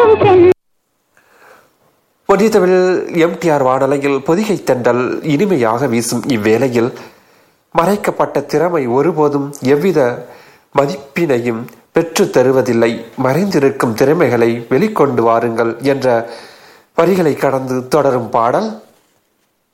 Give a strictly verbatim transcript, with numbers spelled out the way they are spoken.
ஒன்றிய தமிழ் எம்டிஆர் வானொலியில் பொதிகை தென்றல் இனிமையாக வீசும் இவ்வேளையில் மறைக்கப்பட்ட திறமை ஒருபோதும் எவ்வித மதிப்பினையும் பெற்று தருவதில்லை, மறைந்திருக்கும் திறமைகளை வெளிக்கொண்டு வாருங்கள் என்ற வரிகளை கடந்து தொடரும் பாடல்